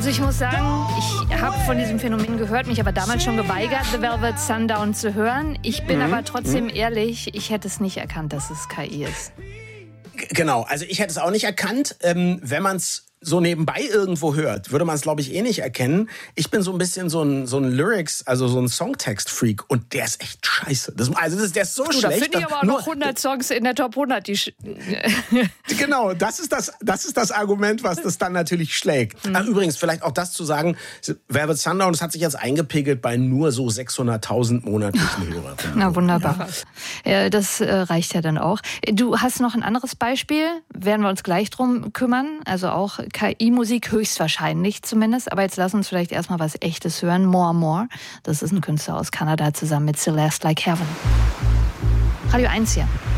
Also ich muss sagen, ich habe von diesem Phänomen gehört, mich aber damals schon geweigert, The Velvet Sundown zu hören. Ich bin aber trotzdem ehrlich, ich hätte es nicht erkannt, dass es KI ist. Genau, also ich hätte es auch nicht erkannt. Wenn man es so nebenbei irgendwo hört, würde man es, glaube ich, eh nicht erkennen. Ich bin so ein bisschen so ein Lyrics, also so ein Songtext-Freak und der ist echt scheiße. Der ist so schlecht. Da finde ich aber auch noch 100 Songs in der Top 100. Genau, das ist das Argument, was das dann natürlich schlägt. Übrigens, vielleicht auch das zu sagen, Velvet Sundown, das hat sich jetzt eingepegelt bei nur so 600.000 monatlichen Hörern. Na wunderbar. Ja. Das reicht ja dann auch. Du hast noch ein anderes Beispiel, werden wir uns gleich drum kümmern, also auch KI-Musik höchstwahrscheinlich zumindest. Aber jetzt lass uns vielleicht erstmal was Echtes hören. More More. Das ist ein Künstler aus Kanada zusammen mit Celeste Like Heaven. Radio 1 hier.